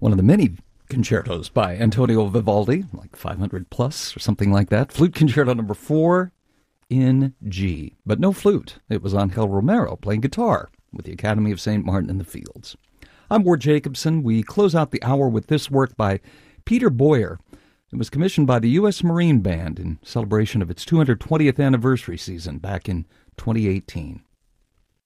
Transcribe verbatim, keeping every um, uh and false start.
one of the many concertos by Antonio Vivaldi, like five hundred plus or something like that. Flute Concerto number four in G, but no flute. It was Angel Romero playing guitar with the Academy of Saint Martin in the Fields. I'm Ward Jacobson. We close out the hour with this work by Peter Boyer. It was commissioned by the U S Marine Band in celebration of its two hundred twentieth anniversary season back in twenty eighteen.